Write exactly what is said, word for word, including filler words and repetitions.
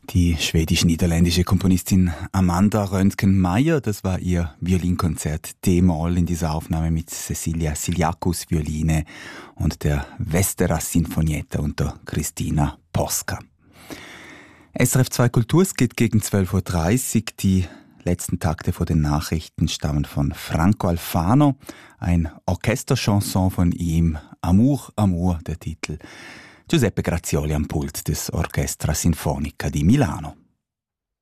Die schwedisch-niederländische Komponistin Amanda Röntgen-Meyer, das war ihr Violinkonzert D-Moll in dieser Aufnahme mit Cecilia Siliakus Violine und der Vestera Sinfonietta unter Christina Posca. S R F zwei Kultur, es geht gegen zwölf Uhr dreißig. Die letzten Takte vor den Nachrichten stammen von Franco Alfano, ein Orchesterchanson von ihm, Amour, Amour, der Titel. Giuseppe Grazioli am Pult des Orchestra Sinfonica di Milano.